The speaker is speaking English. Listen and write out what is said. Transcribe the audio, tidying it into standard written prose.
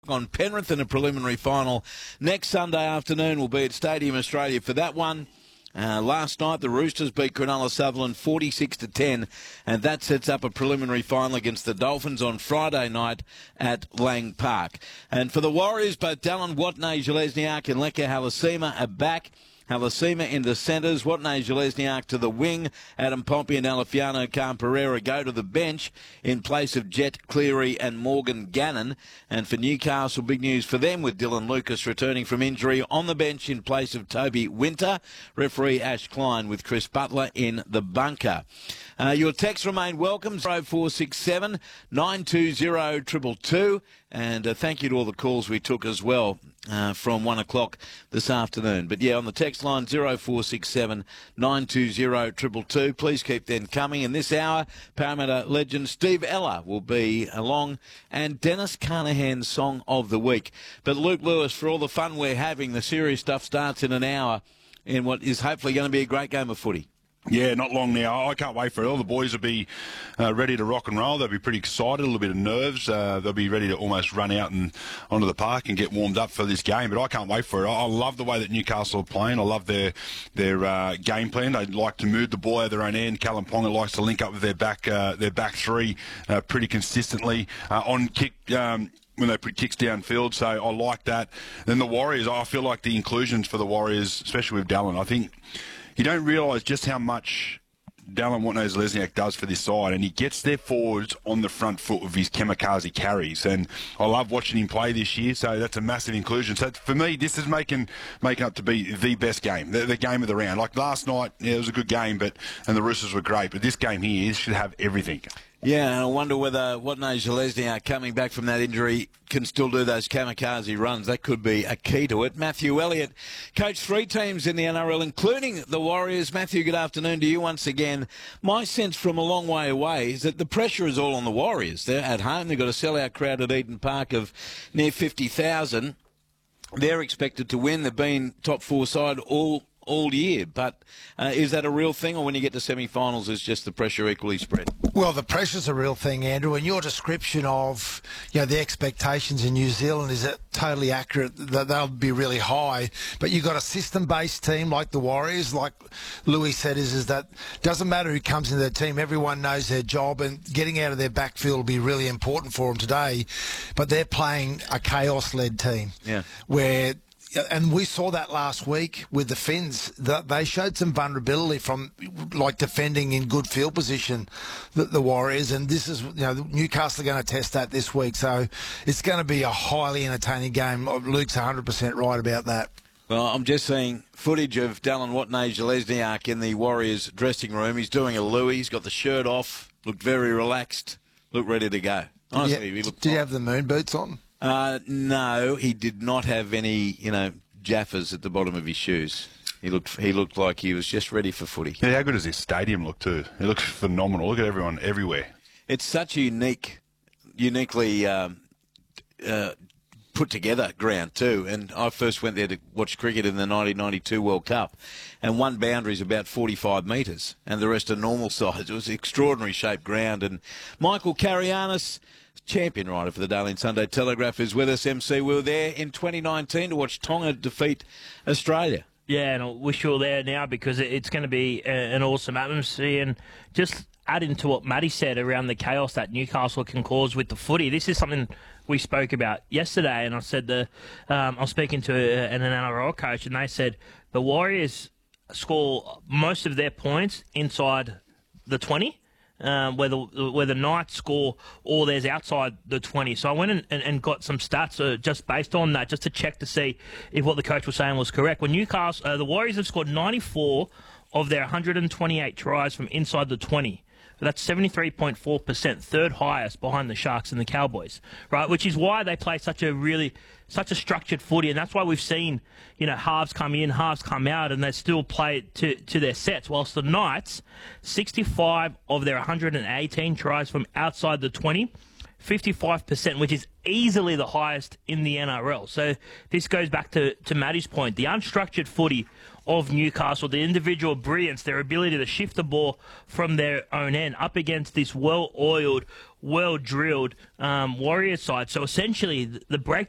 On Penrith in a preliminary final next Sunday afternoon. We'll be at Stadium Australia for that one. Last night the Roosters beat Cronulla Sutherland 46-10, and that sets up a preliminary final against the Dolphins on Friday night at Lang Park. And for the Warriors, both Dallin Watene-Zelezniak and Leka Halasima are back. Halasima in the centres, Watene-Zelezniak to the wing, Adam Pompey and Alefiano Khan-Pereira go to the bench in place of Jet Cleary and Morgan Gannon. And for Newcastle, big news for them with Dylan Lucas returning from injury on the bench in place of Toby Winter. Referee Ash Klein with Chris Butler in the bunker. Your texts remain welcome, 0467 920 222. And thank you to all the calls we took as well from 1 o'clock this afternoon. But yeah, on the text line 0467 920 222. Please keep them coming. In this hour, Parramatta legend Steve Ella will be along, and Dennis Carnahan's Song of the Week. But Luke Lewis, for all the fun we're having, the serious stuff starts in an hour in what is hopefully going to be a great game of footy. Yeah, not long now. I can't wait for it. All the boys will be ready to rock and roll. They'll be pretty excited, a little bit of nerves. They'll be ready to almost run out and onto the park and get warmed up for this game. But I can't wait for it. I love the way that Newcastle are playing. I love their game plan. They like to move the ball out of their own end. Callum Ponga likes to link up with their back three pretty consistently on kick. When they put kicks downfield, so I like that. Then the Warriors, I feel like the inclusions for the Warriors, especially with Dallin, I think you don't realise just how much Dallin Watene-Zelezniak does for this side, and he gets their forwards on the front foot with his kamikaze carries, and I love watching him play this year, so that's a massive inclusion. So for me, this is making up to be the best game, the game of the round. Like last night, yeah, it was a good game, and the Roosters were great, but this game here should have everything. Yeah, and I wonder whether Watene-Zelezniak, coming back from that injury, can still do those kamikaze runs. That could be a key to it. Matthew Elliott coached 3 teams in the NRL, including the Warriors. Matthew, good afternoon to you once again. My sense from a long way away is that the pressure is all on the Warriors. They're at home. They've got a sellout crowd at Eden Park of near 50,000. They're expected to win. They've been top 4 side all year, but is that a real thing, or when you get to semi-finals is just the pressure equally spread? Well, the pressure's a real thing, Andrew, and your description of the expectations in New Zealand is totally accurate, that they'll be really high, but you've got a system-based team like the Warriors, like Louis said, is that doesn't matter who comes into their team, everyone knows their job, and getting out of their backfield will be really important for them today, but they're playing a chaos-led team, where... And we saw that last week with the Finns. That they showed some vulnerability from, like, defending in good field position, the Warriors. And this is, Newcastle are going to test that this week. So it's going to be a highly entertaining game. Luke's 100% right about that. Well, I'm just seeing footage of Dallin Watene-Zelezniak in the Warriors dressing room. He's doing a Louis. He's got the shirt off. Looked very relaxed. Looked ready to go. Honestly, he looked Did he have the moon boots on? No, he did not have any, jaffas at the bottom of his shoes. He looked like he was just ready for footy. Yeah, how good does this stadium look too? It looks phenomenal. Look at everyone everywhere. It's such a uniquely put together ground too. And I first went there to watch cricket in the 1992 World Cup, and one boundary is about 45 metres, and the rest are normal size. It was an extraordinary shaped ground. And Michael Carianis, champion writer for the Darling Sunday Telegraph, is with us. MC, we were there in 2019 to watch Tonga defeat Australia. Yeah, and I wish you were there now because it's going to be an awesome atmosphere. And just adding to what Matty said around the chaos that Newcastle can cause with the footy, this is something we spoke about yesterday. And I said I was speaking to an NRL coach, and they said the Warriors score most of their points inside the 20. Where the Knights score all theirs outside the 20. So I went and got some stats just based on that, just to check to see if what the coach was saying was correct. When Newcastle, the Warriors have scored 94 of their 128 tries from inside the 20. That's 73.4%, third highest behind the Sharks and the Cowboys, right? Which is why they play such a structured footy, and that's why we've seen, halves come in, halves come out, and they still play to their sets. Whilst the Knights, 65 of their 118 tries from outside the 20, 55%, which is easily the highest in the NRL. So this goes back to Matty's point. The unstructured footy of Newcastle, the individual brilliance, their ability to shift the ball from their own end up against this well-oiled, well-drilled Warriors side. So essentially, the breakdown